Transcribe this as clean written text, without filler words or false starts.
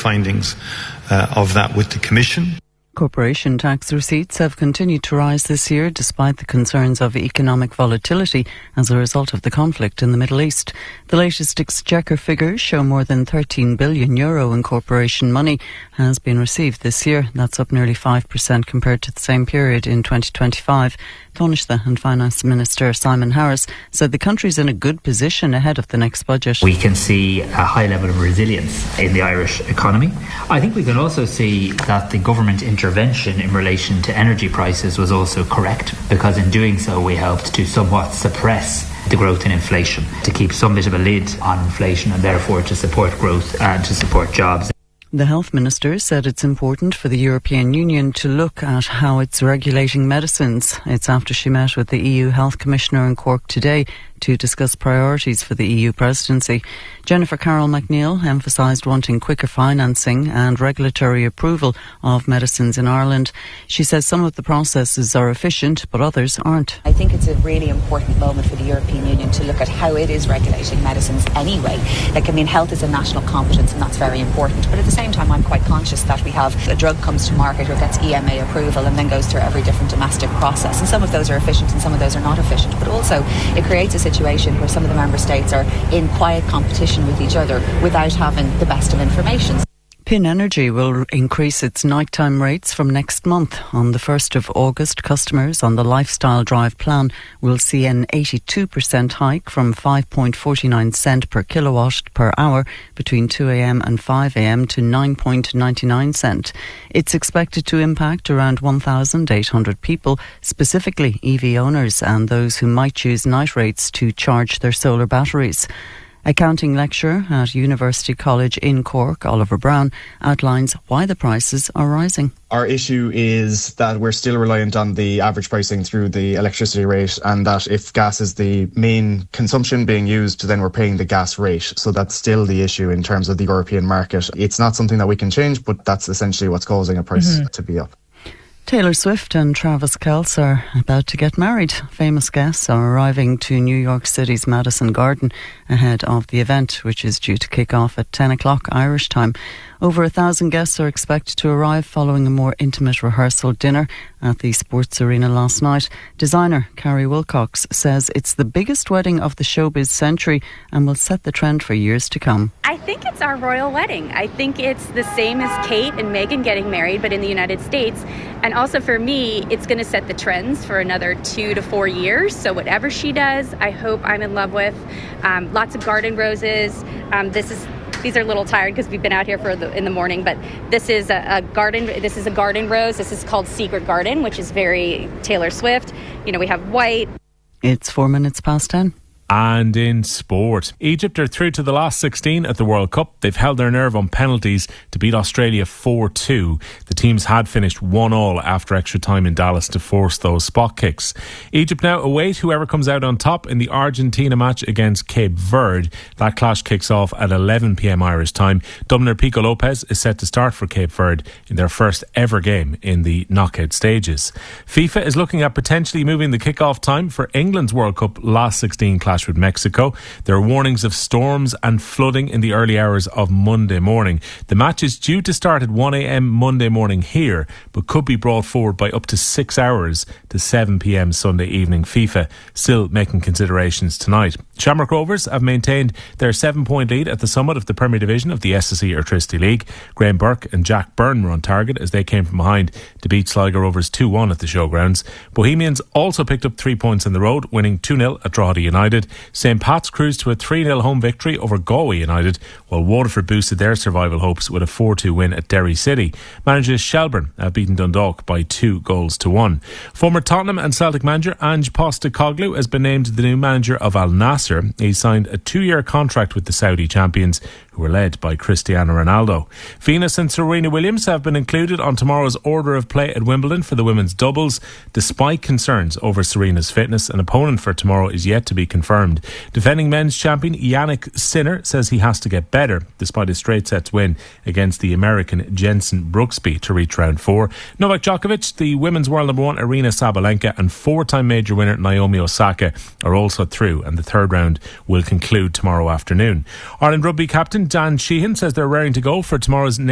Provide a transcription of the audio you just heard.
findings of that with the Commission. Corporation tax receipts have continued to rise this year despite the concerns of economic volatility as a result of the conflict in the Middle East. The latest Exchequer figures show more than €13 billion in corporation money has been received this year. That's up nearly 5% compared to the same period in 2025. Taoiseach and Finance Minister Simon Harris said the country's in a good position ahead of the next budget. We can see a high level of resilience in the Irish economy. I think we can also see that the government intervention in relation to energy prices was also correct, because in doing so we helped to somewhat suppress the growth in inflation, to keep some bit of a lid on inflation and therefore to support growth and to support jobs. The Health Minister said it's important for the European Union to look at how it's regulating medicines. It's after she met with the EU Health Commissioner in Cork today to discuss priorities for the EU presidency. Jennifer Carroll McNeill emphasised wanting quicker financing and regulatory approval of medicines in Ireland. She says some of the processes are efficient, but others aren't. I think it's a really important moment for the European Union to look at how it is regulating medicines anyway. Health is a national competence and that's very important. But at the same time, I'm quite conscious that we have a drug comes to market or gets EMA approval and then goes through every different domestic process. And some of those are efficient and some of those are not efficient. But also, it creates a situation where some of the member states are in quiet competition with each other without having the best of information. PIN Energy will increase its nighttime rates from next month. On the 1st of August, customers on the Lifestyle Drive plan will see an 82% hike from 5.49 cent per kilowatt per hour between 2 a.m. and 5 a.m. to 9.99 cent. It's expected to impact around 1,800 people, specifically EV owners and those who might choose night rates to charge their solar batteries. Accounting lecturer at University College in Cork, Oliver Brown, outlines why the prices are rising. Our issue is that we're still reliant on the average pricing through the electricity rate, and that if gas is the main consumption being used, then we're paying the gas rate. So that's still the issue in terms of the European market. It's not something that we can change, but that's essentially what's causing a price to be up. Taylor Swift and Travis Kelce are about to get married. Famous guests are arriving to New York City's Madison Garden ahead of the event, which is due to kick off at 10 o'clock Irish time. Over 1,000 guests are expected to arrive following a more intimate rehearsal dinner at the Sports Arena last night. Designer Carrie Wilcox says it's the biggest wedding of the showbiz century and will set the trend for years to come. I think it's our royal wedding. I think it's the same as Kate and Meghan getting married, but in the United States. And also for me, it's going to set the trends for another 2 to 4 years. So whatever she does, I hope I'm in love with. Lots of garden roses. These are a little tired because we've been out here in the morning, but this is a garden. This is a garden rose. This is called Secret Garden, which is very Taylor Swift. We have white. It's 4 minutes past 10. And in sport, Egypt are through to the last 16 at the World Cup. They've held their nerve on penalties to beat Australia 4-2. The teams had finished 1-1 after extra time in Dallas to force those spot kicks. Egypt now await whoever comes out on top in the Argentina match against Cape Verde. That clash kicks off at 11 p.m. Irish time. Dubliner Pico Lopez is set to start for Cape Verde in their first ever game in the knockout stages. FIFA is looking at potentially moving the kick-off time for England's World Cup last 16 clash with Mexico. There are warnings of storms and flooding in the early hours of Monday morning. The match is due to start at 1 a.m. Monday morning here, but could be brought forward by up to 6 hours to 7 p.m. Sunday evening. FIFA still making considerations tonight. Shamrock Rovers have maintained their 7-point lead at the summit of the Premier Division of the SSE Airtricity League. Graham Burke and Jack Byrne were on target as they came from behind to beat Sligo Rovers 2-1 at the showgrounds. Bohemians also picked up 3 points on the road, winning 2-0 at Drogheda United. St. Pat's cruised to a 3-0 home victory over Galway United, while Waterford boosted their survival hopes with a 4-2 win at Derry City. Managers Shelburne have beaten Dundalk by 2-1. Former Tottenham and Celtic manager Ange Postecoglou has been named the new manager of Al Nassr. He signed a 2-year contract with the Saudi champions, who were led by Cristiano Ronaldo. Venus and Serena Williams have been included on tomorrow's order of play at Wimbledon for the women's doubles. Despite concerns over Serena's fitness, an opponent for tomorrow is yet to be confirmed. Defending men's champion Yannick Sinner says he has to get better, despite a straight sets win against the American Jensen Brooksby to reach round 4. Novak Djokovic, the women's world number 1 Arina Sabalenka and 4-time major winner Naomi Osaka are also through, and the third round will conclude tomorrow afternoon. Ireland rugby captain Dan Sheehan says they're raring to go for tomorrow's